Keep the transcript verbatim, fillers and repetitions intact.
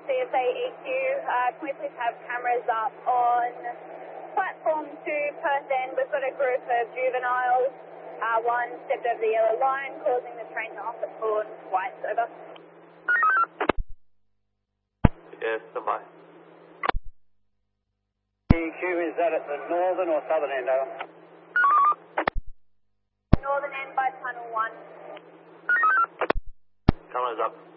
C S A E Q. Uh, can we please have cameras up on platform two, Perth End? We've got a group of juveniles. Uh, one stepped over the yellow line, causing the train to off the floor twice. Over. Yes, goodbye. E Q, is that at the northern or southern end, over? Northern end by tunnel one. Cameras up.